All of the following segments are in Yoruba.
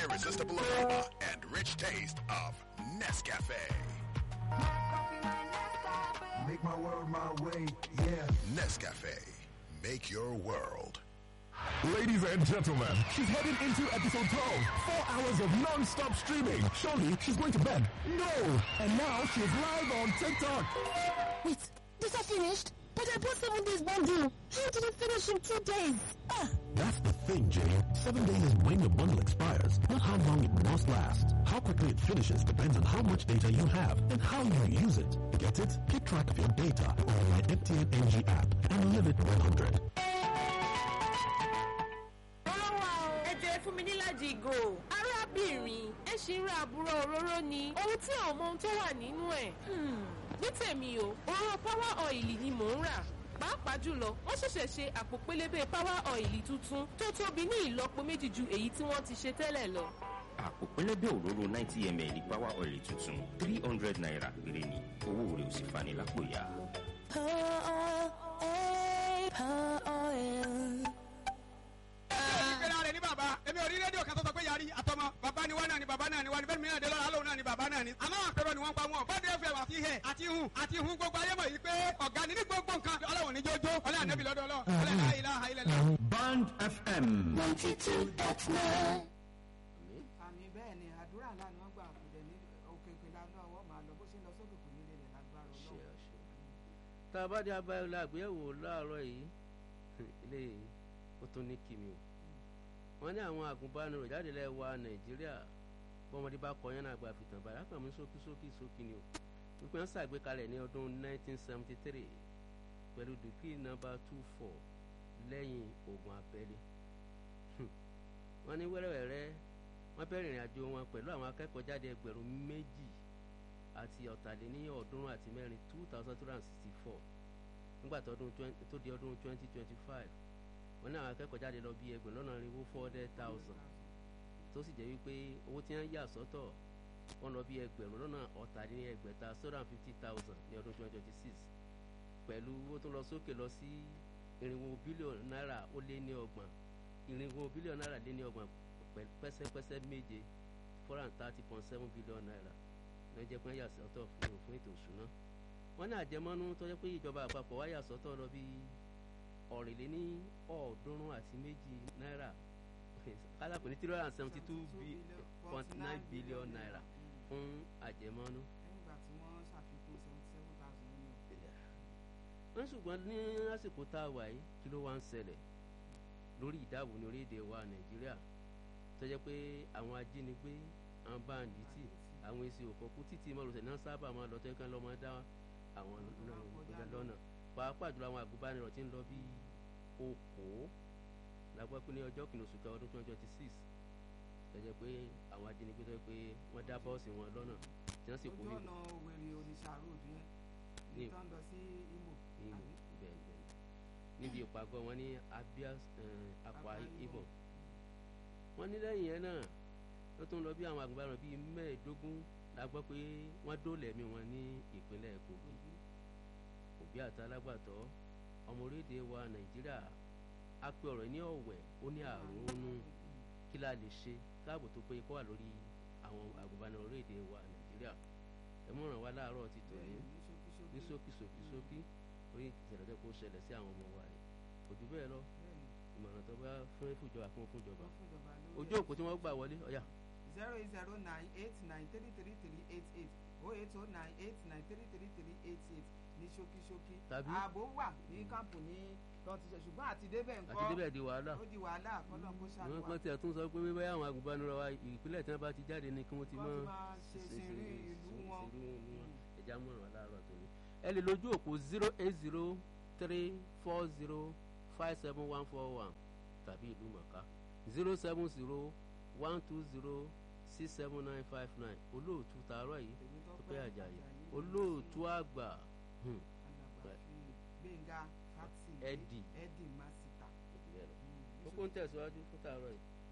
irresistible aroma and rich taste of Nescafe. Make my world my way, yeah. Nescafe. Make your world. Ladies and gentlemen, she's heading into episode 12. 4 hours of non-stop streaming. Surely she's going to bed. No! And now she's live on TikTok. Wait, these are finished? But I bought 7 days bundle. How did it finish in 2 days? That's the thing, Jane. 7 days is when your bundle expires, not how long it must last. How quickly it finishes depends on how much data you have and how you use it. Get it? Keep track of your data on my MTN NG app and live it 100. Fún mi ní láti ìgò. Arábìnrin, ẹ ṣì ń ra àbúrò òróró ni. Ohun tí àwọn ọmọ ohun tó wà nínú ẹ̀. Ní tèmi o, òróró power oil ni mò ń rà. Pàápàá jùlọ, wọ́n ṣẹ̀ṣẹ̀ ṣe àpò pélébé power oil tuntun tó tóbi ní ìlọ́po méjì ju èyí tí wọ́n ti ṣe tẹ́lẹ̀ lọ. Àpò pélébé òróró 90 ml power oil tuntun 300 naira péré ni. Owó rẹ̀ ò sì fani lápò ya. Èmi ò rí rédíò kan tó sọ pé yarí àtọmọ bàbá ni wá náà ni bàbá náà ni wá ni bẹ́ẹ̀ mìíràn dé lọ́la lóun náà ni bàbá náà ni. àmọ́ àpérò ni wọ́n pa wọn bọ́dé fẹ́ wà sí hẹ̀ àti hun gbogbo ayé mọ̀ yìí pé ọ̀gá ni ní gbogbo nǹkan ọlọ́run ní jójó ọlọ́run ànábì lọ́dọ̀ ọlọ́ ọlọ́run ilaha illallah. Band FM 92.9. àmì bẹ́ẹ̀ ni àdúrà ńlá ni wọ́n gbà kúndẹ̀ ní òkè òkè lánàá ọwọ́ máa lọ bó ṣe ń lọ sókè kò ní lè rẹ̀ lágbára ọlọ́run. tá a bá dé abáyọ lágbéyẹ̀wò láàárọ̀ yìí ilé ó tún ní kìmí o wọ́n ní àwọn àgùnbánirọ̀ jáde lẹ́wà Nàìjíríà bọ́mọdé bá kọyán náà gba fìtàn báyìí lápá mi sókí ni o wípé wọ́n ṣàgbékalẹ̀ ní ọdún 1973 pẹ̀lú dìgírì nọ́mbà 24 lẹ́yìn ogun abẹ́lé wọ́n ní wẹ́rẹ́wẹ́rẹ́ wọ́n bẹ̀rẹ̀ ìrìn àjò wọn pẹ̀lú àwọn akẹ́kọ̀ọ́ jáde ẹgbẹ̀rún 2 àti ọ̀tàléníọ̀ọ́dúnrún àti mẹ́rin 2264 nígbà tó di ọdún 2025 wọ́n ní àwọn akẹ́kọ̀ọ́ jáde lọ bí ẹgbẹ̀rún lọ́nà irinwó 400,000 tó sì jẹ́ wípé owó tí wọ́n yà sọ́tọ̀ wọ́n lọ bí ẹgbẹ̀rún lọ́nà ọ̀tàléníẹgbẹ̀ta 750,000 ní ọdún 2026 pẹ̀lú owó tó lọ sókè lọ sí irinwó bílíọ̀nù náírà ó lé ní ọgbọ̀n irinwó bílíọ̀nù náírà lé ní ọgbọ̀n pẹ́sẹ́pẹ́sẹ́ méje 430.7 bílíọ̀nù náírà ló jẹ́ pé yà sọ́tọ̀ fún ètò òṣùná wọ́n ní àjẹmọ́nú tó jẹ́ pé ìjọba àpapọ̀ wá yà sọ́tọ̀ lọ bí $372 náírà kálápè ní 372.9 billion naira fún àjẹmọ́nú. nígbà tí wọ́n ṣàfikún 77,000 nínú. wọ́n ṣùgbọ́n ní àsìkò tá a wà yìí kí ló wá ń ṣẹlẹ̀ lórí ìdáàbò ní orílẹ̀-èdè wa Nàìjíríà tó jẹ́ pé àwọn ajínigbé àwọn báńdíìtì àwọn èsì òkòkú títí mọ́lùsẹ̀ náà sábà máa lọ tẹ́kán lọ́mọ dá àwọn lọ́nà pàápàá jùlọ àwọn àgùnbánirọ̀ tí ń lọ bí okòó lágbàkú ní ọjọ́ kìnnìún oṣù kan ọdún 2026 tẹ́jẹ́ pé àwọn ajínigbé tó yẹ pé wọ́n dá bọ́ọ̀sì wọn lọ́nà tí wọ́n sì kú ní. ojú ọ̀nà Òwèrè Onitsha road yẹn ní tó ń lọ sí Imo. bẹ́ẹ̀ níbi ìpàgọ́ wọn ní Akwa Ibom wọ́n ní lẹ́yìn yẹn náà ló tún lọ bí àwọn àgùnbánirọ̀ bíi 15 la gbọ́ pé wọ́n dóòlẹ̀mí wọn ní ìpínlẹ̀ Kogi òbí àti alágbàtọ́ ọmọ orílẹ̀-èdè wa Nàìjíríà a pe ọ̀rọ̀ ní ọ̀wẹ̀ ó ní àrùnú kí la lè ṣe káàbò tó péye kó wà lórí àwọn àgùnbánirọ̀ orílẹ̀-èdè wa Nàìjíríà ẹ mú ràn wá láàárọ̀ ti tò ní ṣókí orí ìṣẹ̀lẹ̀ kó ṣẹlẹ̀ sí àwọn ọmọ wa rẹ̀ kò jù bẹ́ẹ̀ lọ ìmọ̀ràn tó bá fún ìjọba ojú òpó tí wọ́n gbà wọlé ọ̀yà. 08098933388 08098933388 ní ṣókí ààbò wà ní kámpù ní tó ti ṣe ṣùgbọ́n àti débẹ̀ ńkọ́ àti débẹ̀ di wàhálà ó di wàhálà kọ́nà kó ṣàlùwà. wọ́n pọ́n tí a tún sọ pé wíwá àwọn agùnbánirọ̀ wa ìpínlẹ̀ tí wọ́n bá ti jáde ní kí wọ́n ti mọ́ ṣe ìlú wọn ẹja mọ̀ràn aláàárọ̀ tó ní. ẹ lè lójú òpó 08034057141 tàbí ìlú mọ̀ká 07012067959 olóòtú tààrọ̀ yìí tó pé àjàyè olóòtú àgbà Gbénga Fátìlé Eddie Masita. ó kó ń tẹ̀síwájú fún tààrọ̀ yìí.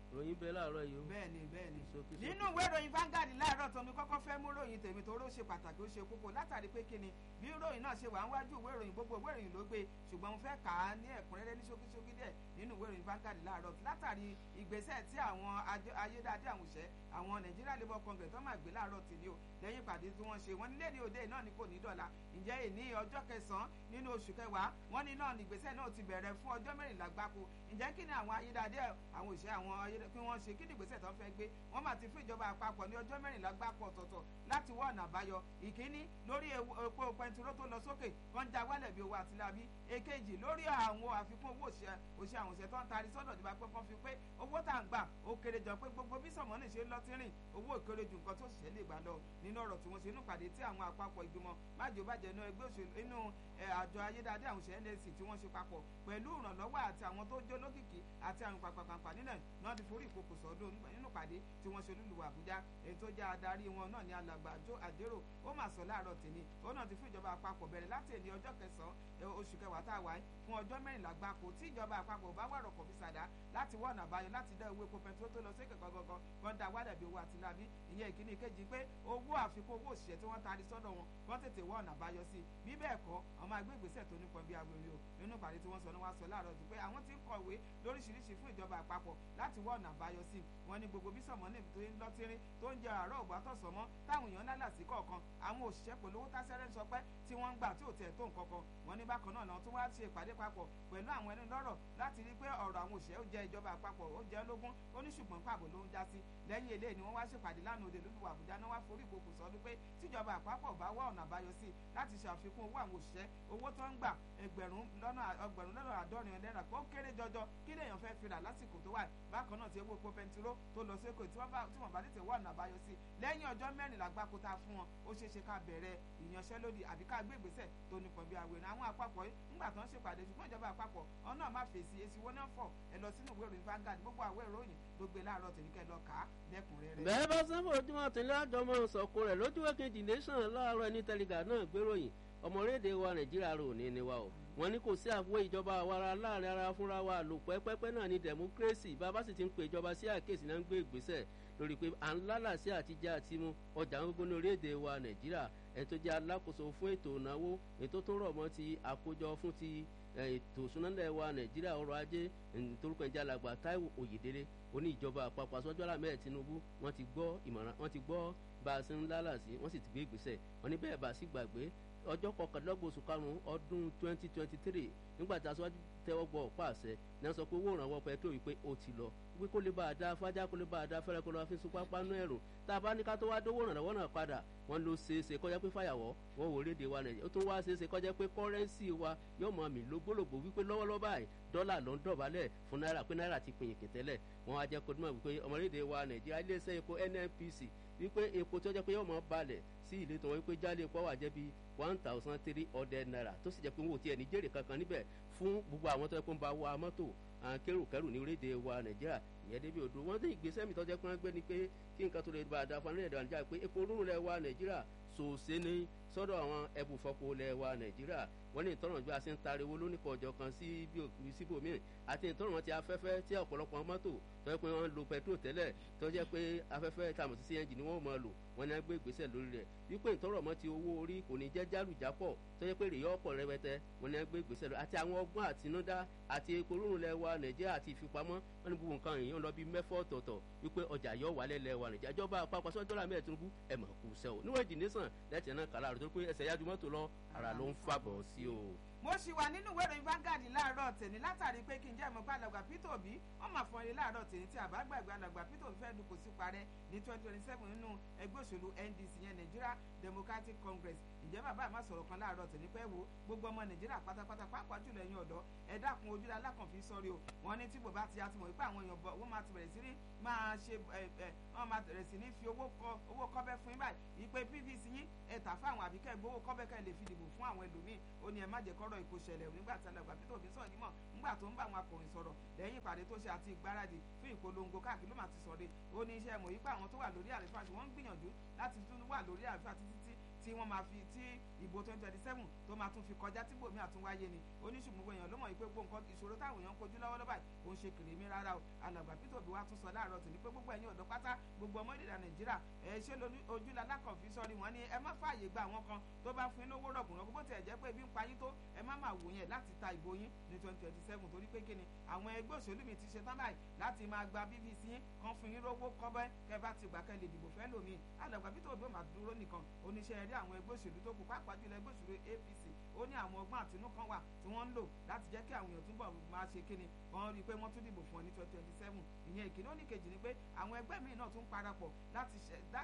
ròyìn bẹ́ẹ̀ láàárọ̀ yìí o. bẹ́ẹ̀ni nínú ìwé ìròyìn Vanguard láàárọ̀ tó ní kọ́kọ́ fẹ́ mú ròyìn tèmi tó ró ṣe pàtàkì ó ṣe kókó látàrí pé kíni bí ròyìn náà ṣe wà ń wájú ìwé ìròyìn gbogbo ìwé ìròyìn ló gbé ṣùgbọ́n mo fẹ́ kà á ní ẹ̀kúnrẹ́rẹ́ ní ṣókíṣókí díẹ̀ nínú ìwé ìròyìn Vanguard láàárọ̀ látàrí ìgbésẹ̀ tí àwọn ayédáadé àwọn òṣẹ́ àwọn Nigeria Labour Congress tó máa gbé láàárọ̀ tì ní o lẹ́yìn ìpàdé tí wọ́n ṣe wọ́n nílé ní òde náà ní kò ní dọ̀la ǹjẹ́ èní ọjọ́ kẹsàn-án nínú oṣù kẹwàá wọ́n ní náà ní ìgbésẹ̀ náà ti bẹ̀rẹ̀ fún ọjọ́ mẹ́rìnlá gbáko ǹjẹ́ kí ni àwọn ayédáadé àwọn òṣẹ́ àwọn ayédáadé kí wọ́n ṣe kí ni ìgbésẹ̀ tó fẹ́ gbé wọ́n máa ti fún ìjọba àpapọ̀ ní ọjọ́ mẹ́rìnlá gbáko ọ̀tọ̀ọ̀tọ̀ láti wá ọ̀nà àbáyọ ìkíní lórí epo pẹntiró tó lọ sókè kan já wálẹ̀ bí owó àtìlábí èkejì lórí àwọn àfikún owó òṣẹ́ àwọn òṣẹ́ tó ń tarí sọ́dọ̀ ìjọba pé kán fi pé owó tá à ń gbà ó kéré jọ pé gbogbo bí sọ̀mọ́nì ṣe ń lọ tírìn owó ìkéré ju nǹkan tó ṣiṣẹ́ lè gbà lọ nínú ọ̀rọ̀ tí wọ́n ṣe inú pàdé tí àwọn àpapọ̀ ìgbìmọ̀ májòbájẹ́ inú ẹgbẹ́ òṣèlú inú àjọ ayédáadé àwọn òṣèré NLC tí wọ́n ṣe papọ̀ pẹ̀lú ìrànlọ́wọ́ àti àwọn tó jó lókìkí àti àwọn pàpàpàpà nílẹ̀ náà ti forí ìkòkò sọ́dún nínú pàdé tí wọ́n ṣe lùlù Àbújá èyí tó jẹ́ adarí wọn náà ní alàgbà Àjọ Àdérò ó mà sọ láàárọ̀ tèmi ó náà ti fún ìjọba àpapọ̀ bẹ̀rẹ̀ láti èdè ọjọ́ kẹsàn-án oṣù kẹwàá tá a wáyé fún ọjọ́ mẹ́rìnlá gbáko tí ìjọba àpapọ̀ bá wà rọ̀kọ̀ fi sàdá láti wọ́n àbáyọ láti dá owó epo pẹntiró tó lọ sí kẹ̀kọ́ gangan kan dá wádà bí owó àtìlábí ìyẹn ìkíní kejì pé owó àfikún owó òṣìṣẹ́ tí wọ́n taari sọ́dọ̀ wọn wọ́n tètè wọ́n ọ̀nà àbáyọ sí bí bẹ́ẹ̀ kọ́ àwọn máa gbé ìgbésẹ̀ tó nípọn bí awèrè o nínú ìpàdé tí wọ́n sọ ní wọ́n sọ láàárọ̀ jù pé àwọn ti ń kọ̀wé lóríṣiríṣi fún ìjọba àpapọ̀ láti wọ́n ọ̀nà àbáyọ sí wọn ní gbogbo bí sọ̀mọ́nì tó ń lọ́tírín tó ń jẹ àárọ̀ ògbà tó sọmọ́ táwọn èèyàn lálà sí kọ̀ọ̀kan àwọn òṣìṣẹ́ pẹ̀lú owó tásẹ́rẹ́ ń sọ pé tí wọ́n ń gbà tí ò tẹ̀ tó nǹkan kan wọn ní bákan náà tó wá ṣe ìpàdé papọ̀ pẹ̀lú àwọn ẹni lọ́rọ̀ láti rí pé ọ̀rọ̀ àwọn òṣìṣẹ́ ó jẹ ìjọba àpapọ̀ ó jẹ lógún ó ní ṣùgbọ́n pàbó ló ń já sí lẹ́yìn eléyìí ni wọ́n wá ṣèpàdé lánàá òde lólu Àbújá náà wá forí ìkòkò sọdún pé tíjọba àpapọ̀ bá wá ọ̀nà àbáyọ sí láti ṣàfikún owó àwọn òṣìṣẹ́ owó tó ń gbà ẹgbẹ̀rún lọ́nà àádọ́rin náírà kó kéré jọjọ kí lèèyàn fẹ́ fi rà lásìkò tó wà bákan náà ti owó epo pẹntiró tó lọ sí èkó tí wọ́n bá tètè wá ọ̀nà àbáyọ sí lẹ́yìn ọjọ́ mẹ́rìnlá gbáko tá a fún wọn ó ṣeé ṣe ká bẹ̀rẹ̀ ìyanṣẹ́lódì àbí ká gbé ìgbésẹ̀ tó nípọn bí awèrè àwọn àpapọ̀ nígbà tó ń ṣèpàdé ṣùgbọ́n ìjọba àpapọ̀ ọ̀nà má fèsì èsì wọn náà fọ̀ ẹ lọ sínú ìwé ìròyìn Vanguard gbogbo àwọ̀ ìròyìn ló gbé láàárọ̀ tèmi kẹ́ lọ kà á lẹ́kùnrẹ́rẹ́. bẹ́ẹ̀ bá sábà ojúmọ́ tẹ̀lé àjọmọ́ sọ̀kò rẹ̀ lójúwé kejì nation láàárọ̀ ẹni tẹ̀légà náà gbéròyìn ọmọlédè wa Nàìjíríà rò ní ni wa o wọ́n ní kò sí àfiwé ìjọba àwara láàrin ara fúnra wa lò pẹ́pẹ́pẹ́ náà ní democracy bàbá sì ti ń pe ìjọba sí àkíyèsí náà ń gbé ìgbésẹ̀ lórí pé à ń lálàsí àtijọ́ àti mu ọjà gbogbo ní orílẹ̀-èdè wa Nàìjíríà ẹ̀ tó jẹ́ alákòóso fún ètò ìnáwó ètò tó rọ̀ mọ́ ti àkójọ fún ti ètò ìsúnálẹ̀ wa Nàìjíríà ọrọ̀ ajé torúkọ ìjà alàgbà Táíwò Oyèdélé oní ìjọba àpapọ̀ aṣọ́jú alámẹ́ Tinubu wọ́n ti gbọ́ ìmọ̀ràn wọ́n ti gbọ́ bá a ṣe ń lálàsí wọ́n sì ti gbé ìgbésẹ̀ wọ́n ní bẹ́ẹ̀ bá sì gbàgbé ọjọ́ kọkànlélọ́gbọ̀n oṣù karùn-ún ọdún 2023 nígbà tí aṣáájú tẹ́wọ́ gbọ́ ọ̀pá àṣẹ ní wọ́n sọ pé owó ìrànwọ́ pẹ̀tró wípé ó ti lọ wípé kó lè bá a dá fájá kó lè bá a dá fẹ́rẹ́ kó lọ́ọ́ fi sun pápá nú ẹ̀rùn tá a bá ní ká tó wá dówó ìrànwọ́ náà padà wọ́n ló ṣeéṣe kọjá pé fàyàwọ́ wọ́n wò léde wa Nàìjíríà ó tún wá ṣeéṣe kọjá pé kọ́rẹ́nsì wa yóò mọ àmì lógbólógbò wípé lọ́wọ́lọ́wọ́ báyìí dọ́là ló ń dọ̀bálẹ̀ fún náírà pé náírà ti pìyìn kìtẹ́lẹ̀ wọ́n á jẹ́ kó dúnmọ̀ wípé ọmọlédè wa Nàìjíríà iléeṣẹ́ epo NNPC wípé epo tí ó jẹ́ pé yóò mọ balẹ̀ sí ìletò wọn wípé jálè epo wà jẹ́ bí 1,300 naira tó sì jẹ́ pé wọn ò tiẹ̀ ní jèrè kankan níbẹ̀ fún gbogbo àwọn tó yẹ kó ń bá wa mọ́tò kérùkérù ní orílẹ̀-èdè wa Nàìjíríà ìyẹn débi odò wọ́n ní ìgbésẹ̀ mi tó jẹ́ pé wọ́n gbé ni pé kí nǹkan tó lè bá a da fún orílẹ̀-èdè wa Nàìjíríà pé epo rúrun lẹ̀ wa Nàìjíríà sòsé ní sọ́dọ̀ àwọn ẹbùfọ́pọ̀ lẹ̀ wa Nàìjíríà wọ́n ní ìtọ́nà bí a ṣe ń tariwo lóníkọ̀ ọjọ́ kan síbòmíì àti ìtọ́nà ti afẹ́fẹ́ tí ọ̀pọ̀lọpọ̀ mọ́tò tó yẹ pé wọ́n ń lo petrol tẹ́lẹ̀ tó jẹ́ pé afẹ́fẹ́ tààmù sí CNG ni wọ́n máa lò wọ́n ní agbé ìgbésẹ̀ lórí rẹ̀ wípé ìtọ́rọ̀ mọ́ ti owó orí kò ní jẹ́ jálùjápọ̀ tó jẹ́ pé rèé ọ̀pọ̀ rẹpẹtẹ wọ́n ní agbé ìgbésẹ̀ lórí àti àwọn ọgbọ́n àtinúdá àti epo rúrun lẹ̀ wa Nàìjíríà àti ìfipamọ́ wọ́n ní gbogbo nǹkan èèyàn lọ bí mẹ́fọ́ ọ̀tọ̀ọ̀tọ̀ wípé ọjà yọ wálẹ̀ lẹ̀ wa Nàìjíríà ìjọba àpapọ̀ sọ́jọ́ dọ́là mẹ́ẹ̀ Tinubu ẹ̀ mọ̀ kù sẹ́ o níwọ̀n ìdí nation lẹ́tì náà kàlà rẹ̀ tó pé ẹsẹ̀ yájú mọ́tò lọ ara ló ń fàbọ̀ sí o. mo ṣì wà nínú ìwé ìròyìn Vanguard láàárọ̀ tèmi látàrí pé kí n jẹ́ ìmọ̀pá alàgbà Peter Obi wọ́n máa fọn eré láàárọ̀ tèmi tí àbágbàgbé alàgbà Peter Obi fẹ́ dupò sí parẹ́ ní 2027 nínú ẹgbẹ́ òṣèlú NDC yẹn Nigeria Democratic Congress ǹjẹ́ bàbá àmà sọ̀rọ̀ kan láàárọ̀ tèmi pé wo gbogbo ọmọ Nàìjíríà pátápátá pàápàá jùlọ ẹ̀yin ọ̀dọ́ ẹ dákun ojú alákànfin sọ́rí o wọ́n ní tí bòbá ti àtìmọ̀ wípé àwọn èèyàn wọ́n máa ti bẹ̀rẹ̀ sí ní máa ṣe wọ́n máa bẹ̀rẹ̀ sí ní fi owó kọ́bẹ́ fún yín báyìí ìpè PVC yín ẹ tà fáwọn àbíkẹ́ gbowó kọ́bẹ́ kẹ́ lè fi dìbò fún àwọn ẹlòmíì ó ní ẹ má jẹ́ kọ́ kọ́rọ̀ ikú ṣẹlẹ̀ nígbà tí alàgbà Peter Obi sọ̀rọ̀ nímọ̀ nígbà tó ń bá àwọn akọ̀ròyìn sọ̀rọ̀ lẹ́yìn ìpàdé tó ṣe àti ìgbáradì fún ìpolongo káàkiri ló máa ti sọ̀rọ̀ ó ní iṣẹ́ mọ̀ yípa àwọn tó wà lórí àlefa ṣùgbọ́n ń gbìyànjú láti tún wà lórí àlefa títí tí wọ́n máa fi tí ìbò 2027 tó máa tún fi kọjá tí bòmí àtúnwáyé ni oníṣùgbọ́n èèyàn ló mọ̀ pé gbogbo nǹkan ìṣòro táwọn èèyàn ń kojú lọ́wọ́lọ́wọ́ báyìí kò ń ṣe kìrìmí rárá o alàgbà Peter Obi wá tún sọ láàárọ̀ tì ní pé gbogbo ẹ̀yin ọ̀dọ́ pátá gbogbo ọmọ ìdílé Nàìjíríà ṣé ojú lalákọ̀ọ́fì sọ́ọ́rí wọn ni ẹ má fààyè gba àwọn kan tó bá fún lówó rọ̀gùnrọ̀ bó tiẹ̀ jẹ́ pé bí ń payí tó ẹ má máa wò yẹn láti ta ìbò yín ní 2027 torí pé kíni àwọn ẹgbẹ́ òṣèlú mi ti ṣe tán báyìí láti máa gba BBC kan fún yín lówó kọ́bẹ́ kẹ́ bá ti gbà kẹ́ lè dìbò fẹ́ lómi alàgbà Peter Obi máa dúró nìkan oníṣẹ́ rí àwọn ẹgbẹ́ òṣèlú tó kù pàápàá jùlọ ẹgbẹ́ òṣèlú APC ó ní àwọn ọgbọ́n àtinú kan wà tí wọ́n ń lò láti jẹ́ kí àwọn èèyàn túbọ̀ máa ṣe kíni wọ́n rí i pé wọ́n tún dìbò fún ọ ní 2027 ìyẹn ìkíní ó ní kejì ni pé àwọn ẹgbẹ́ míì náà tún parapọ̀ láti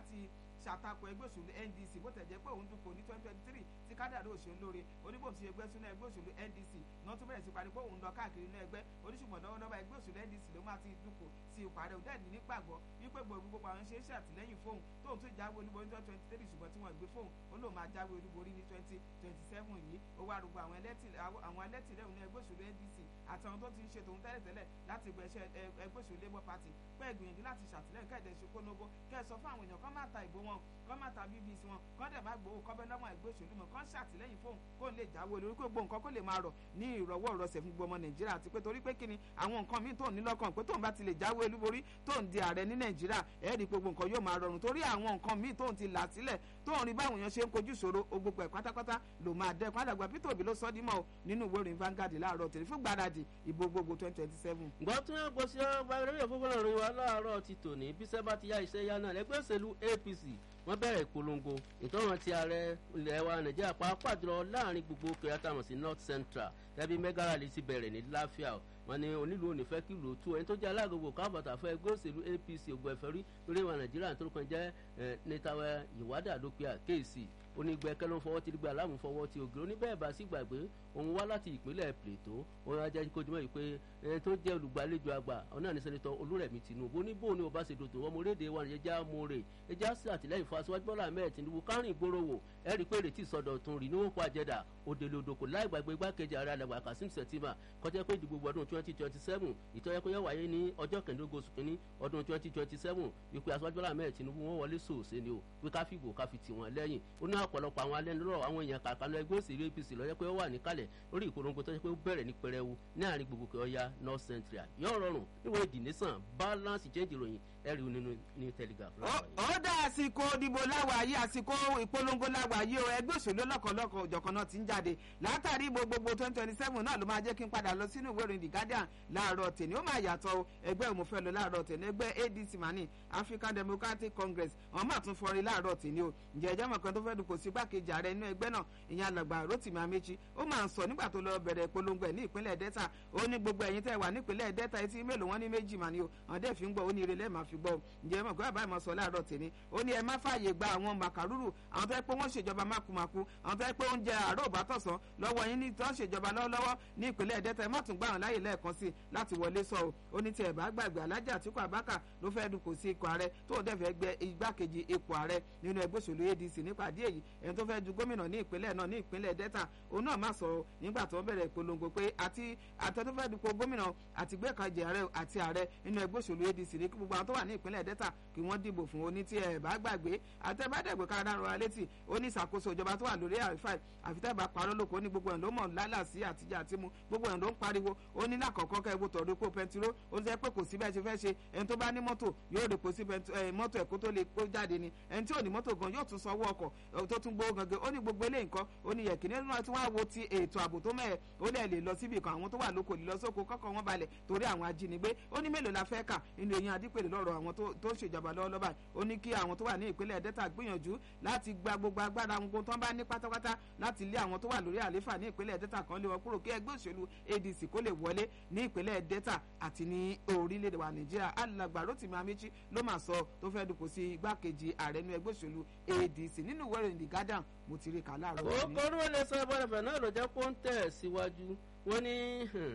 ṣàtakò ẹgbẹ́ òṣèlú NDC bó tẹ̀ jẹ́ pé òun dúpọ̀ ní 2023 tí kádàrí òṣèlú lóore oníbòsí ẹgbẹ́ sínú ẹgbẹ́ òṣèlú NDC náà tún bẹ̀rẹ̀ sí parí pé òun lọ káàkiri inú ẹgbẹ́ oníṣùgbọ́n lọ́wọ́lọ́wọ́ ẹgbẹ́ òṣèlú NDC ló máa ti dúpọ̀ sí ìpàdé òdẹ́ ní nígbàgbọ́ wípé gbogbo àwọn ṣe é ṣàtìlẹ́yìn fóun tóun tún jáwé olúborí ní 2023 ṣùgbọ́n tí wọ́n gbé fóun ó lóun máa jáwé olúborí ní 2027 yìí ó wá rúgbọ àwọn ẹlẹ́tìlẹ́yìn ní ẹgbẹ́ òṣèlú NDC àtàwọn tó ti ń ṣe tòun tẹ́lẹ̀tẹ́lẹ̀ láti gbẹ̀ṣẹ̀ ẹgbẹ́ òṣèlú Labour Party pé ìgbìyànjú láti ṣàtìlẹ́yìn kẹ́ẹ̀dẹ̀ ṣe kónóbó kẹ́ẹ̀ sọ fún àwọn èèyàn kán má ta ìbò wọn kán má ta BBC wọn kán dẹ̀ má gbowó kọ́bẹ́ lọ́wọ́ ẹgbẹ́ òṣèlú mọ̀ kán ṣàtìlẹ́yìn fóun kó lè jáwé olórí kó gbó nǹkan kó lè máa rọ̀ ní ìrọ̀wọ́ ìrọsẹ̀ fún gbogbo ọmọ Nàìjíríà àti pé torí pé kíni àwọn nǹkan míì tó ní lọ́kàn pé tóun bá ti lè jáwé olúborí tóun di ààrẹ ní Nàìjíríà ẹ̀ẹ́dì gbogbo nǹkan yóò máa rọrùn torí àwọn nǹkan míì tóun ti là sílẹ̀ tóun rí báwọn èèyàn ṣe ń kojú ìṣòro gbogbo ẹ̀ pátápátá ló máa dẹ́kun alàgbà Peter Obi ló sọ dímọ̀ nínú ìwé ìròyìn Vanguard láàárọ̀ tèmi fún gbáradì ìbò gbogbo 2027. gbọ́ tí wọ́n gbọ́ sí ọba ìrẹ́lẹ̀ fún fúnra rẹ̀ wá láàárọ̀ ti tòní bí sẹ́bà ti yá iṣẹ́ yá náà lẹ́gbẹ́ òṣèlú APC wọ́n bẹ̀rẹ̀ ìpolongo ìtọ́ràn ti ààrẹ ilẹ̀ wa Nàìjíríà pàápàá jùlọ láàrin gbogbo kẹrìátàmọ̀ sí North Central ẹbí mẹ́gàràlì ti bẹ̀rẹ̀ ní láfíà wọ́n ní onílù òní fẹ́ kí lò tú ẹni tó jẹ́ alágbègbè káàbọ̀tà fún ẹgbẹ́ òṣèlú APC ògbó ẹ̀fẹ́rí lórí ìwà Nàìjíríà tó kàn jẹ́ nítawẹ́ ìwádà lópin àkéèsì onígbẹ́kẹ́ ló ń fọwọ́ tí gbé aláàmú fọwọ́ tí ògiri oníbẹ̀ẹ́ bá sì gbàgbé òun wá láti ìpínlẹ̀ Plateau òun ajá kojúmọ́ yìí pé ẹni tó jẹ́ olùgbàlejò àgbà ọ̀nà ní sẹ́nitọ́ Olúrẹ̀mí Tinubu oníbò ní ọba ṣèdòtò ọmọ orílẹ̀-èdè wa ẹja mọ́ọ̀rẹ́ ẹja sí àtìlẹ́yìn fún aṣíwájú Bọ́lá Ahmed Tinubu kárìn ìgboro wò ẹ rí i pé ìrètí ìsọdọ̀tun rí ní wọn kó àjẹdà òdèlè òdòkò láì gbàgbé igbákejì ààrẹ alàgbà Kasim Shettima kọjá pé ìdìbò ọdún 2027 ìtọ́jẹ́pẹ́yẹ wáyé ní ọjọ́ kẹ̀ẹ́dógún oṣù kínní ọdún 2027 wípé aṣíwájú Bọ́lá Ahmed Tinubu wọn wọlé sòòsè ni o pé káfíìbò káfí tì wọ́n lẹ́yìn ó ní ọ̀pọ̀lọpọ̀ àwọn alẹ́ lọ́rọ̀ àwọn èèyàn kàkànlọ́ ẹgbẹ́ òṣèlú APC lọ́jọ́ pé ó wà níkàlẹ̀ lórí ìpolongo tó ṣe pé ó bẹ̀rẹ̀ ní pẹrẹwu ní àárín gbogbo Ọya North Central yóò rọrùn níwọ̀n ìdí nìsàn balance change ìròyìn ẹ̀rí nínú ní Telegraph. ó dá àsìkò ìdìbò láwàáyé àsìkò ìpolongo láwàáyé o ẹgbẹ́ òṣèlú lọ́kọ̀ọ́lọ́kọ̀ òjọ̀kan náà ti ń jáde látàrí gbogbo 2027 náà ló máa jẹ́ kí n padà lọ sínú ìwé ìròyìn The Guardian láàárọ̀ tèmi ó máa yàtọ̀ o ẹgbẹ́ òmùfẹ́ lọ láàárọ̀ tèmi ẹgbẹ́ ADC mani African Democratic Congress wọn máa tún fọrí láàárọ̀ tèmi o ǹjẹ́ ẹjọ́ mọ̀ kan tó fẹ́ dùkọ̀ sí gbàkejì ààrẹ inú ẹgbẹ́ náà ìyẹn alàgbà Rotimi Amechi ó máa ń sọ nígbà tó lọ bẹ̀rẹ̀ ìpolongo ẹ̀ ní ìpínlẹ̀ Delta ó ní gbogbo ẹ̀yin tẹ́ wà nípínlẹ̀ Delta etí mélòó wọn ní méjì mà ní o àwọn dẹ́ fi ń gbọ́ ó ní ire lẹ́ẹ̀ máa fi gbọ́ ǹjẹ́ mọ̀ kó àbá ìmọ̀ sọ láàárọ̀ tèmi ó ní ẹ má fààyè gba àwọn màkàrúrù àwọn tó yẹ pé wọ́n ṣèjọba mákùmákù àwọn tó yẹ pé oúnjẹ àárọ̀ òbátọ̀sán lọ́wọ́ yín ní tó ń ṣèjọba lọ́wọ́lọ́wọ́ ní ìpínlẹ̀ Delta ẹ má tún gbà wọn láyè lẹ́ẹ̀kan sí láti wọlé sọ o ó ní tí ẹ bá gbàgbé Alhaji Atiku Abubakar ló fẹ́ dùnkù sí ipò ààrẹ tó dẹ̀ fẹ́ gbẹ igbákejì ipò ààrẹ nínú ẹgbẹ́ òṣèlú ADC nípàdé èyí ẹni tó fẹ́ du gómìnà ní ìpínlẹ̀ náà ní ìpínlẹ̀ Delta òun náà má sọ nígbà tó bẹ̀rẹ̀ ìpolongo pé àti àtẹnufẹ́ dupò gómìnà àti gbẹ́kànjẹ ààrẹ àti ààrẹ nínú ẹgbẹ́ òṣèlú ADC ní kí gbogbo àwọn tó wà ní ìpínlẹ̀ Delta kí wọ́n dìbò fún oní tí ẹ bá gbàgbé àtẹ̀bádẹ́gbẹ̀ kára rọra létí ó ní ìṣàkóso ìjọba tó wà lórí àrífà àfitẹ́bà parọ́ lóko ó ní gbogbo ẹ̀ ló mọ̀ lálàsí àtijọ́ àti mu gbogbo ẹ̀ ló ń pariwo ó ní lákọ̀ọ́kọ́ kẹ́ epo tọ̀dọ̀ epo pẹntiró ó ní sẹ́ pé kò sí bẹ́ẹ̀ ṣe fẹ́ ṣe ẹni tó bá ní mọ́tò yóò rèpo sí mọ́tò ẹ̀kọ́ tó lè kó jáde ni ẹni tí ò ní mọ́tò gan yóò tún sanwó ọkọ̀ tó tún gbówó gangan ó ní gbogbo eléyìí nǹkan ó ní yẹ̀kínní náà tí wọ́n á wo ti ètò ààbò tó mẹ́ẹ̀ ó lè lọ síbi kan àwọn tó wà lóko lè lọ sóko kọ́kọ́ wọn balẹ̀ torí àwọn ajínigbé ó ní mélòó la fẹ́ kà nínú eyín adípèlè lọ́rọ̀ àwọn tó ń ṣèjọba lọ́wọ́ báyìí ó ní kí àwọn tó wà ní ìpínlẹ̀ Delta gbìyànjú láti gba gbogbo agbára wọn tó ń bá ní pátápátá láti lé àwọn tó wà lórí àléfà ní ìpínlẹ̀ Delta kan lé wọn kúrò kí ẹgbẹ́ òṣèlú ADC kó lè wọlé ní ìpínlẹ̀ Delta àti ní orílẹ̀-èdè wa Nàìjíríà alàgbà Rotimi Amechi ló máa sọ tó fẹ́ dupò sí igbákejì ààrẹ ní ẹgbẹ́ òṣèlú ADC nínú ìwé ìròyìn The Guardian mo ti rí kà láàárọ̀. ó kọ́ ló lè sọ ẹbọ rẹ̀ náà ló jẹ́ kó ń tẹ̀ síwájú wọ́n ní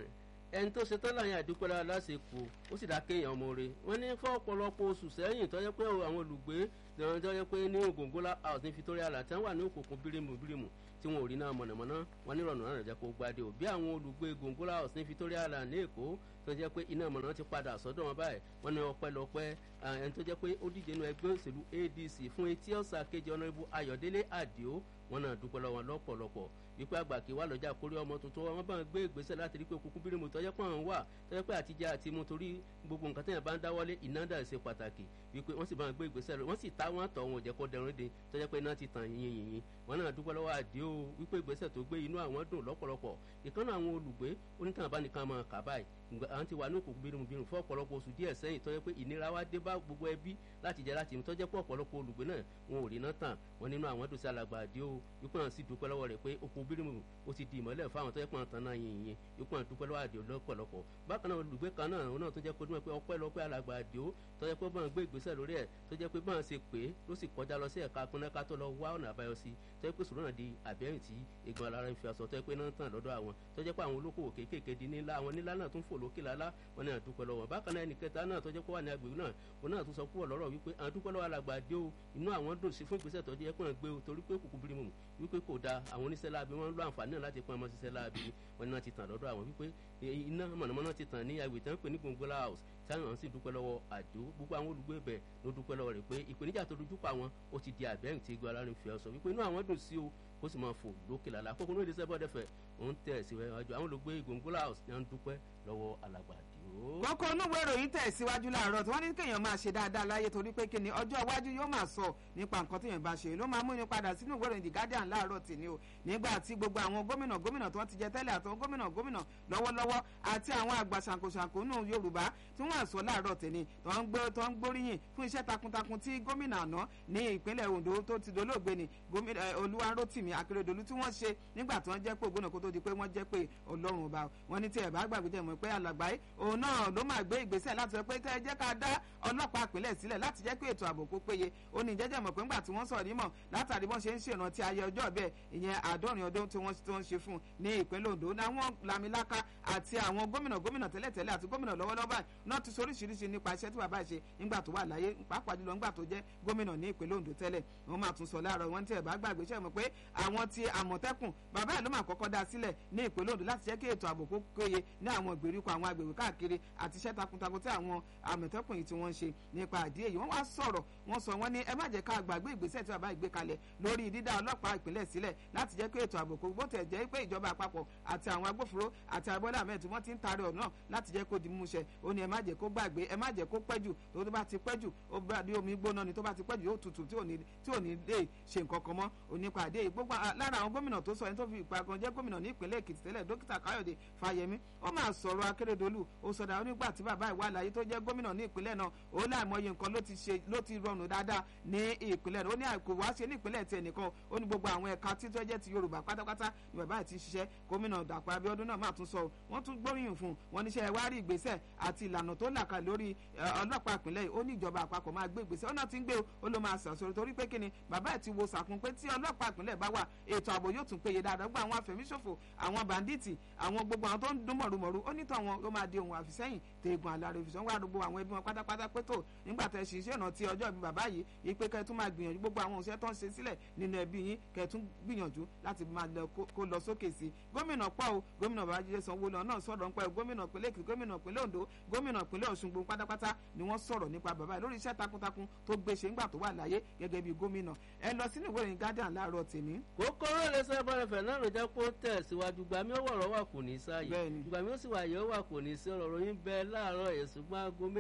ẹni tó ṣetán láyìn àdúpẹ́ lásìkò ó sì dá kéèyàn mọ́re wọ́n ní fún ọ̀pọ̀lọpọ̀ oṣù sẹ́yìn tó yẹ pé àwọn olùgbé náà tó yẹ pé ní Ògòngólá house ní Victoria Island tí wọ́n wà ní òkùnkùn bírímù tí wọn ò rí náà mọ̀nàmọ́ná wọn nírọ̀nà náà jẹ́ kó gbadé ò bí àwọn olùgbé Ògòngólá house ní Victoria Island ní Èkó tó jẹ́ pé iná mọ̀nà ti padà sọ́dọ̀ wọn báyìí wọ́n ní ọpẹ́lọpẹ́ ẹni tó jẹ́ pé ó díje nínú ẹgbẹ́ òṣèlú ADC fún etí ọ̀sà kejì Honorable Ayọ̀délé Àdìó wọn náà dúpẹ́ lọ́wọ́ lọ́pọ̀lọpọ̀ wípé àgbà kí wà lọ́jà kórí ọmọ tuntun wọn bá ń gbé ìgbésẹ̀ láti rí pé òkùnkùn bírímù tọ́jẹ́ pọ̀ ń wà tọ́jẹ́ pé àtijọ́ àti mu torí gbogbo nǹkan tẹ́yàn bá ń dáwọ́lé iná dà ṣe pàtàkì wípé wọ́n sì bá ń gbé ìgbésẹ̀ rẹ̀ wọ́n sì ta wọ́n tọ̀ wọn ò jẹ́ kó dẹrùn dé tọ́jẹ́ pé iná ti tàn yìnyín wọn náà dúpẹ́ lọ́wọ́ Àdìó wípé ìgbésẹ̀ tó gbé inú àwọn dùn lọ́pọ̀lọpọ̀ ìkànnì àwọn olùgbé onítàn bá nìkan máa kà báyìí àwọn ti wà ní òkùnkùn bírímù fún ọ̀pọ̀lọpọ̀ oṣù díẹ̀ sẹ́yìn tọ́jẹ́ pé ìnira wá dé bá gbogbo ẹbí láti jẹ láti mú tọ́jẹ́ pé ọ̀pọ̀lọpọ̀ olùgbé náà wọn ò rí náà tàn wọn nínú àwọn dùn sí alàgbà Àdìó wípé wọn sì dúpẹ́ lọ́wọ́ rẹ̀ pé òkùnkùn bírímù ó ti di ìmọ́lẹ̀ fáwọn tó yẹ pọ́n tán náà yìnyín ipò àdúpẹ́ lọ́wọ́ Àdìó lọ́pọ̀lọpọ̀ bákan náà olùgbé kan náà òun náà tó jẹ́ kó dúnmọ̀ pé ọpẹ́lọpẹ́ alàgbà Àdìó tó jẹ́ pé bọ́n gbé ìgbésẹ̀ lórí ẹ̀ tó jẹ́ pé bọ́n ṣe pé ló sì kọjá lọ sí ẹ̀ka pínlẹ́ká tó lọ wá ọ̀nà àbáyọ sí tó jẹ́ pé sùúrù náà di àbẹ́rìn tí egun alára ń fi aṣọ tó jẹ́ pé náà tàn lọ́dọ̀ àwọn tó jẹ́ pé àwọn olókòwò kéékèèké di nílá àwọn nílá náà tún fò lókè lálá wọn ní àdúpẹ́ lọ́wọ́ bákan náà ẹnìkẹta náà tó jẹ́ pé wà ní agbègbè náà òun náà tún sọ púpọ̀ lọ́rọ̀ wípé àdúpẹ́ lọ́wọ́ alàgbà Àdìó inú àwọn dùn sí fún ìgbésẹ̀ tó jẹ́ pé wọ́n gbé o torí pé òkùnkùn bírímù wípé kò da àwọn oníṣẹ́ láabi wọ́n ń lo àǹfààní náà láti pọ́n ọmọ ṣiṣẹ́ láabi wọn ní wọ́n ti tàn lọ́dọ̀ àwọn wípé iná mọ̀nàmọ́ná ti tàn ní agbègbè tán pé ní Ògòngólá house táwọn sì dúpẹ́ lọ́wọ́ Àdìó gbogbo àwọn olùgbé ibẹ̀ ló dúpẹ́ lọ́wọ́ rẹ̀ pé ìpèníjà tó dojú pa wọn ó ti di àbẹ́rìn tí igun alárin fi ọ̀sọ̀ wípé inú àwọn dùn sí o kó sì máa fò lókè lálá kókó ní ìdíṣẹ́ bọ́dẹ̀fẹ̀ òun tẹ̀ síwájú àwọn olùgbé Ògòngólá house ni wọ́n dúpẹ́ lọ́wọ́ alàgbà Àdìó. kókó onúwèé ìròyìn tẹ̀síwájú láàárọ̀ tí wọ́n ní kéèyàn máa ṣe dáadáa láyé torí pé kíni ọjọ́ iwájú yóò máa sọ nípa nǹkan téèyàn bá ṣe ló máa mú ni padà sínú ìwé ìròyìn The Guardian láàárọ̀ tì ní o nígbà tí gbogbo àwọn gómìnà tó ti jẹ tẹ́lẹ̀ àtàwọn gómìnà lọ́wọ́lọ́wọ́ àti àwọn àgbà ṣàǹkóṣàǹkó nù Yorùbá tí wọ́n sọ láàárọ̀ tì ní tó ń gbóríyìn fún iṣẹ́ takuntakun tí gómìnà àná ní ìpínlẹ̀ Ondo tó ti dolóògbé ni Olúwarótìmí Akérédolú tí wọ́n ṣe nígbà tí wọ́n jẹ́ pé ògbónà kó tó di pé wọ́n jẹ́ pé Ọlọ́run ọba wọn ní tí ẹ̀ bá gbàgbé jẹ́ mọ̀ pé alàgbáyé òun náà ló máa gbé ìgbésẹ̀ láti sọ pé kẹ́ ẹ jẹ́ ká dá ọlọ́pàá ìpínlẹ̀ sílẹ̀ láti jẹ́ pé ètò ààbò kó péye ó ní jẹ́jẹ́ mọ̀ pé ńgbà tí wọ́n sọ̀rọ̀ nímọ̀ látàrí bọ́n ṣe ń ṣèrántí ayé ọjọ́ bẹ́ẹ̀ ìyẹn 70 ọdún tí wọ́n tó ń ṣe fún ní ìpínlẹ̀ Ondo láwọn Lámiláká àti àwọn gómìnà tẹ́lẹ̀tẹ́lẹ̀ àti gómìnà lọ́wọ́lọ́wọ́ báyìí náà ti soríṣiríṣi nípa iṣẹ́ tí bàbá ṣe nígbà tó wà láyé pàápàá jùlọ nígbà tó jẹ́ gómìnà ní ìpínlẹ̀ Ondo tẹ́lẹ̀ wọ́n máa tún sọ láàárọ̀ wọn tí ẹ̀ bá gbàgbé ṣe mọ̀ pé àwọn ti Àmọ̀tẹ́kùn bàbá ẹ̀ ló máa kọ́kọ́ dá sílẹ̀ ní ìpínlẹ̀ Ondo láti jẹ́ kí ètò ààbò kó péye ní àwọn ìgbèríko àwọn agbègbè káàkiri àti iṣẹ́ takuntakun tí àwọn Àmọ̀tẹ́kùn yìí tí wọ́n ń ṣe nípa àdí èyí wọ́n wá sọ̀rọ̀ wọ́n sọ wọ́n ní ẹ má jẹ́ ká gbàgbé ìgbésẹ̀ tí bàbá ìgbé kalẹ̀ lórí dídá ọlọ́pàá ìpínlẹ̀ sílẹ̀ láti jẹ́ kí ètò ààbò kó bó tẹ̀ jẹ́ pé ìjọba àpapọ̀ àti àwọn agbófinró àti Bọ́lá Ahmed tí wọ́n ti ń taari ọ̀nà láti jẹ́ kó di múṣẹ ó ní ẹ má jẹ́ kó gbàgbé ẹ má jẹ́ kó pẹ́ jù tó bá ti pẹ́ jù ó bá di omi gbóná ni tó bá ti pẹ́ jù yóò tutù tí ò ní lè ṣe nǹkan kan mọ́ onípa àdé yìí gbogbo lára àwọn gómìnà tó sọ ẹni tó fi ìpa kan jẹ́ gómìnà ní ìpínlẹ̀ Èkìtì tẹ́lẹ̀ dókítà Káyọ̀dé Fáyẹmí ó máa sọ̀rọ̀ Akérédolú ó sọdá onígbà tí bàbá ìwà àlàyé tó jẹ́ gómìnà ní ìpínlẹ̀ náà ó láìmọye nǹkan ló ti rọrùn dáadáa ní ìpínlẹ̀ náà ó ní àìkú wá ṣe ní ìpínlẹ̀ tí ẹnìkan ó ní gbogbo àwọn ẹ̀ka tí tó jẹ́ ti Yorùbá pátápátá ni bàbá ti ṣiṣẹ́ gómìnà Dàpọ̀ Abíọ́dún náà máa tún sọ wọ́n tún gbóríyìn fún wọn níṣẹ́ wá rí ìgbésẹ̀ àti ìlànà tó là kalẹ̀ lórí ọlọ́pàá ìpínlẹ̀ yìí ó ní ìjọba àpapọ̀ máa gbé ìgbésẹ̀ ó náà ti ń gbé ó ló máa sàṣọrọ torí pé kíni bàbá ẹ̀ ti wo sàkún pé tí ọlọ́pàá ìpínlẹ̀ bá wà ètò ààbò yóò tún péye dáadáa gbogbo àwọn afẹ̀míṣòfò àwọn bàndíìtì àwọn gbogbo àwọn tó ń dún mọ̀rùmọ̀rù ó nítọ̀ wọn ló máa di ohun àfisẹ́yìn tẹ̀gùn àlàrò ìfisàn wà gbogbo àwọn ẹbí wọn pátápátá pé tó nígbà tẹ̀ ṣiṣẹ́ ọ̀nà tí ọjọ́ ìbí bàbá yìí ipe kẹ́ tún máa gbìyànjú gbogbo àwọn òṣìṣẹ́ tó ń ṣe sílẹ̀ nínú ẹbí yín kẹ́ tún gbìyànjú láti máa lọ kó lọ sókè sí gómìnà pọ̀ o gómìnà Babájídé Sanwó-Olú náà sọ̀rọ̀ nípa gómìnà ìpínlẹ̀ Èkìtì gómìnà ìpínlẹ̀ Ondo gómìnà ìpínlẹ̀ Ọ̀ṣun gbogbo pátápátá ni wọ́n sọ̀rọ̀ nípa bàbá yìí lórí iṣẹ́ takuntakun tó gbé ṣe ńgbà tó wà láyé gẹ́gẹ́ bí gómìnà ẹ lọ sínú ìwé ìròyìn Guardian láàárọ̀ tèmi. kókóró lè sọ ẹbọrẹfẹ náà ló jẹ kó tẹ̀síwájú gbàmí ọwọ́ ọ̀rọ̀ wà kò ní sáàyè gbàmí ó sì wà yẹ ó wà kò ní sí ọ̀rọ̀ ròyìn bẹ́ẹ̀ láàárọ̀ ẹ̀sùngbọ́n aago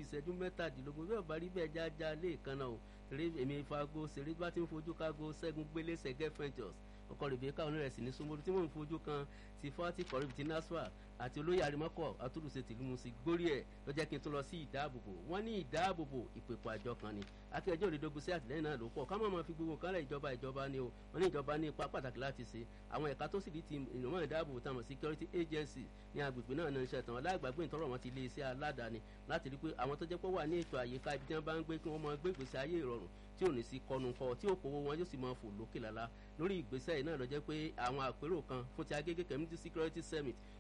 7:17 bí ọ̀bá rí bẹ́ẹ̀ jájá lé ìkànnà o torí èmi fago ṣeré bá ti ń fojú kágo Ṣẹ́gun Gbélé Ṣẹ̀gẹ́ Ventures ọkọ Rebecca onírẹsì ní Sómólú tí mò ń fojú kan ti fọ́tí kọ̀rìbì ti nasfa àti olóyè arimọ́kọ̀ atúlùṣe tìlú musi gbórí ẹ̀ ló jẹ́ kí n tó lọ sí ìdáàbòbò wọ́n ní ìdáàbòbò ìpèpọ̀ àjọ kan ni akẹ́jọ́ òdìdógún sí àtìlẹ́yìn náà ló pọ̀ ká má fi gbogbo nǹkan lẹ̀ ìjọba ni o wọ́n ní ìjọba ní ipa pàtàkì láti ṣe àwọn ẹ̀ka tó sì di ti ìrànwọ́ ìdáàbòbò táwọn security agency ní agbègbè náà náà ń ṣẹ̀tàn alágbàgbé ìtọ́rọ̀ wọn ti lé iṣẹ́ aládàáni láti rí pé àwọn tó jẹ́ pé wà ní ètò àyíká ibi tí wọ́n bá ń gbé kí wọ́n máa gbé ìgbésí ayé ìrọ̀rùn tí ò ní sí kọnùkọ tí òkòwò wọn yóò sì máa fò lókè lálá lórí ìgbésẹ̀ yìí náà ló jẹ́ pé àwọn àpérò kan fún ti Agége Community Security Summit tó jẹ́ pé wọ́n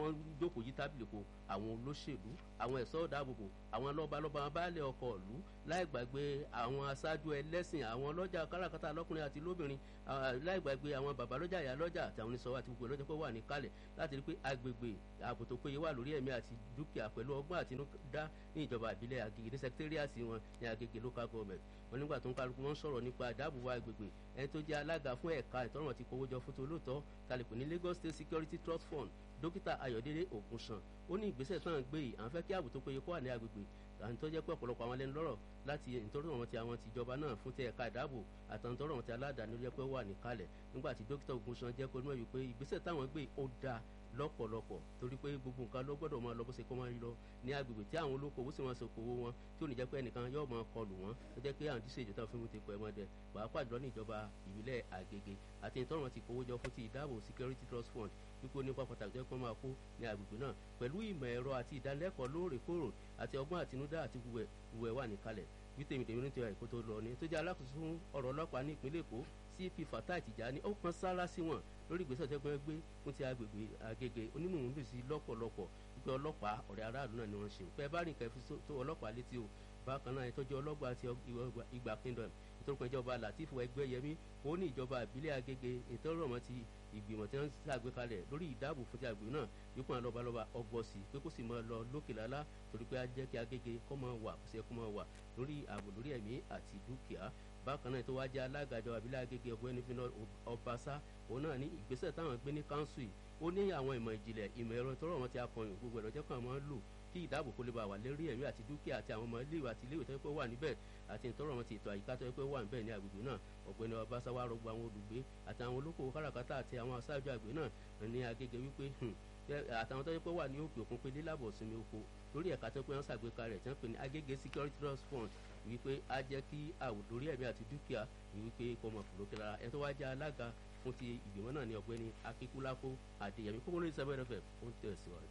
wọ́n jókòó yí tábìlì kó àwọn olóṣèlú àwọn ẹ̀ṣọ́ ìdáàbòbò àwọn lọ́balọ́ba baálé ọkọ̀ ìlú láì gbàgbé àwọn aṣáájú ẹlẹ́sìn àwọn ọlọ́jà káràkátà lọ́kùnrin àti lóbìnrin láì gbàgbé àwọn bàbá lọ́jà ìyá lọ́jà àti àwọn oníṣòwò àti gbogbo lọ́jọ́ pé wà ní kalẹ̀ láti rí pé agbègbè ààbò tó péye wà lórí ẹ̀mí àti dúkìá pẹ̀lú ọgbọ́n àtinúdá ní ìjọba ìbílẹ̀ Agége ní sẹkítẹ́rìàsì wọn ní Agége local government wọn nígbà tó ń kálukú wọn sọ̀rọ̀ nípa ìdáàbòbò agbègbè ẹni tó jẹ́ alága fún ẹ̀ka ìtọ́rọ̀ ti kówó jọ fún tolóòtọ́ tàlẹ́pẹ̀ ní Lagos State Security Trust Fund dókítà Ayọ̀délé Ògúnṣàn ó ní ìgbésẹ̀ tán gbé yìí à ń fẹ́ kí ààbò tó péye kó wà ní agbègbè àti tó jẹ́ pé ọ̀pọ̀lọpọ̀ àwọn ẹlẹ́nu lọ́rọ̀ láti nítorí àwọn ti àwọn tìjọba náà fún ti ẹ̀ka ìdáàbò àtàntọ́rọ̀ àwọn ti aládàáni ló jẹ́ pé wà níkàlẹ̀ nígbà tí dókítà Ògúnṣàn jẹ́ kó ní wọ́n wípé ìgbésẹ̀ táwọn gbé ó dáa lọ́pọ̀lọpọ̀ torí pé gbogbo nǹkan ló gbọ́dọ̀ máa lọ bó ṣe kó máa lọ ní agbègbè tí àwọn olókoòwò sì máa ṣòkòwò wọn tí ò ní jẹ́ pé ẹnìkan yóò máa kọlù wọn tó jẹ́ pé àwọn tí ṣèjọba fún mi ti pẹ́ mọ́dẹ pàápàá jùlọ ní ìjọba ìbílẹ̀ Àgègè àti ìtọ́rọ̀ ti kówó jọ fún ti ìdáàbò Security Trust Fund wípé nípa pàtàkì jẹ́ kó máa kó ní agbègbè náà pẹ̀lú ìmọ̀ ẹ̀rọ àti ìdánilẹ́kọ̀ọ́ lóòrèkóòrè àti ọgbọ́n àtinúdá àti wùwẹ̀ wà níkàlẹ̀ bí tèmítèmí ní tiwa èkó tó lọ ní tó jẹ́ alákòóso fún ọ̀rọ̀ ọlọ́pàá ní ìpínlẹ̀ Èkó CP Fatai Tijani ó kan sára sí wọn lórí ìgbésẹ̀ tẹ́gbọ́n gbé fún ti agbègbè Àgègè onímọ̀ọ́n lù sí lọ́pọ̀lọpọ̀ wípé ọlọ́pàá ọ̀rẹ́ aráàlú náà ni wọ́n ṣe pẹ́ bá rìn kẹfí tó ọlọ́pàá létí o bákan náà ìtọ́jú ọlọ́gbà àti Ìgbà Kingdom ìtọ́rùkọ̀ ìjọba Latif Ẹgbẹ́yẹmí ó ní ìjọba ìbílẹ̀ Àgègè ìtọ́rọ̀mọ́ ti ìgbìmọ̀ tí wọ́n ṣàgbékalẹ̀ lórí ìdáàbò fún ti àgbè náà yípo àwọn lọ́balọ́ba ọgbọ́sì pé kó sì máa lọ lókè lálá torí pé á jẹ́ kí Àgègè kó máa wà kó sì yẹ kó máa wà lórí ààbò lórí ẹ̀mí àti dúkìá bákan náà tó wá jẹ́ alága ìjọba ìbílẹ̀ Àgègè ọ̀gbẹ́ni Fínà Ọbaṣá òun náà ní ìgbésẹ̀ táwọn gbé ní kánsù yìí ó ní àwọn ìmọ̀ ìjìnlẹ̀ ìmọ̀ ẹ̀rọ tọ́rọ̀ wọn ti akọyìn gbogbo ẹ̀rọ jẹ́kọ̀ àwọn lò kí ìdáàbò kó lè bá wà lérí ẹ̀mí àti dúkìá àti àwọn ọmọ iléèwé àti iléèwé tó yẹ pé wà níbẹ̀ àti ìtọ́rọ̀ wọn ti ètò àyíká tó yẹ pé wà níbẹ̀ ní agbègbè náà ọ̀gbẹ́ni Ọbaṣá wá rọgbọ àwọn olùgbé àti àwọn olókòwò káràkátà àti àwọn aṣáájú àgbẹ̀ náà ní Àgègè wípé àtàwọn tó yẹ pé wà ní òkè òkun pé lílàbọ̀ sinmi oko lórí ẹ̀ka tó pé wọ́n ṣàgbékalẹ̀ tí wọ́n pè ní Àgègè Security Trust Fund wípé á jẹ́ kí àwò lórí ẹ̀mí àti dúkìá wípé kò mọ̀ fòlókè lára ẹ̀ tó wá jẹ́ alága fún ti ìgbìmọ̀ náà ní ọ̀gbẹ́ni Akínkúlápó Adéyẹmí kókó lórí 7FM ó ń tẹ̀síwájú.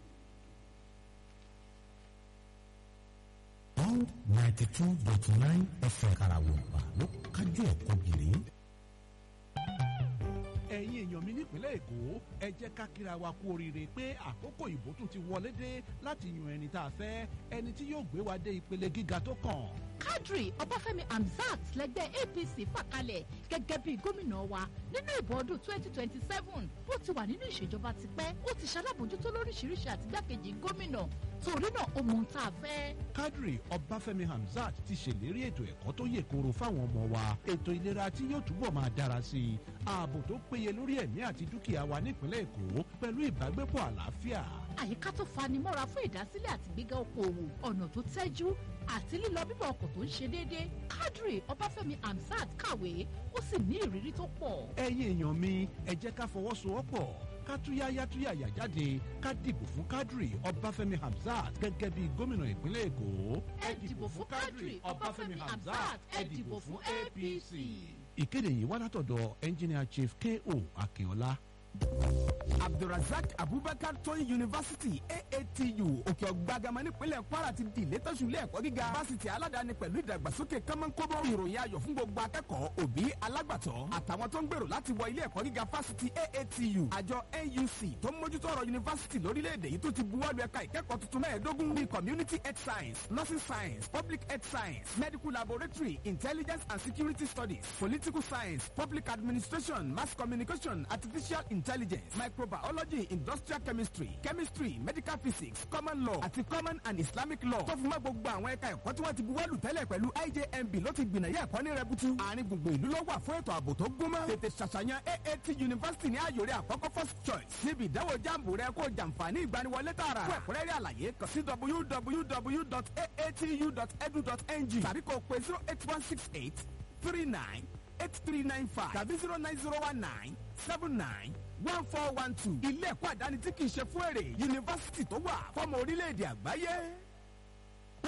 92.9 FM Karawompa ló kájú ẹ̀kọ́ gírí. ẹ̀yin èèyàn mi nípínlẹ̀ Èkó ẹ jẹ́ ká kíra wa kú oríire pé àkókò ìbò tún ti wọlé dé láti yan ẹni tá a fẹ́ ẹni tí yóò gbé wa dé ìpele gíga tó kàn. Quadri Ọbáfẹ́mi Hamzat lẹ́gbẹ́ APC fàkalẹ̀ gẹ́gẹ́ bí gómìnà wa nínú ìbò ọdún 2027 ó ti wà nínú ìṣèjọba tipẹ́ ó ti ṣalábòjútó lóríṣiríṣi àti gbákejì gómìnà torí náà ó mọ ohun tá a fẹ́. Quadri Ọbáfẹ́mi Hamzat ti ṣèlérí ètò ẹ̀kọ́ tó yè kooro fáwọn ọmọ wa ètò ìlera tí yóò túbọ̀ máa dára sí i ààbò tó péye lórí ẹ̀mí àti dúkìá wa nípínlẹ̀ Èkó pẹ̀lú ìbágbépọ̀ àlàáfíà. àyíká tó fanimọ́ra fún ìdásílẹ̀ àti gbígbé okòòwò ọ̀nà tó tẹ́jú àti lílọ bíbọ̀ ọkọ̀ tó ń ṣe déédéé. Quadri Ọbáfẹ́mi Hamzat kàwé ó sì ní ìrírí tó pọ̀. ẹ̀yin èèyàn mi ẹ jẹ́ ká fọwọ́sowọ́pọ̀ ká túyáyá jáde ká dìbò fún Quadri Ọbáfẹ́mi Hamzat gẹ́gẹ́ bí gómìnà ìpínlẹ̀ Èkó. ẹ dìbò fún Quadri Ọbáfẹ́mi Hamzat ẹ dìbò fún APC. ìkéde yìí wá látọ̀dọ̀ engineer chief K.O. Akínọlá. Abdulrasaq Abubakar Tóyìn University AATU òkè ọ̀gbàgàmọ́ nípínlẹ̀ Kwara ti di ìlétọ́sù ilé ẹ̀kọ́ gíga fásitì aládàáni pẹ̀lú ìdàgbàsókè kọ́mọ́nkóbó ìròyìn ayọ̀ fún gbogbo akẹ́kọ̀ọ́ òbí alágbàtọ́ àtàwọn tó ń gbèrò láti wọ ilé ẹ̀kọ́ gíga fásitì AATU àjọ NUC tó ń mójútó ọ̀rọ̀ yunifásitì lórílẹ̀‐èdè yìí tó ti buwọ́lu ẹ̀ka ìkẹ́kọ̀ọ́ tuntun 15 bíi community health science nursing science public health science medical laboratory intelligence and security studies political science public administration mass communication artificial intelligence microbiology industrial chemistry chemistry medical physics common law àti common and islamic law tó fi mọ́ gbogbo àwọn ẹ̀ka ẹ̀kọ́ tí wọ́n ti buwọ́lù tẹ́lẹ̀ pẹ̀lú IJMB ló ti gbìnàyà ẹ̀kọ́ ní rẹbutu àárín gbùngbùn ìlú ló wà fún ètò ààbò tó gúnmọ́ tètè ṣàṣàyàn AAT University ní àyòrè àkọ́kọ́ first choice níbi ìdánwò jáàmù rẹ kó jàǹfààní ìgbaniwọlé tààrà fún ẹ̀kúnrẹ́rẹ́ àlàyé kàn sí www.aatu.edu.ng tàbí kò pé 08168 39 8395 tàbí 09019 79 1412 ilé ẹ̀kọ́ àdáni tí kì í ṣe fún èrè yunifásitì tó wà fọ́mọ orílẹ̀-èdè àgbáyé.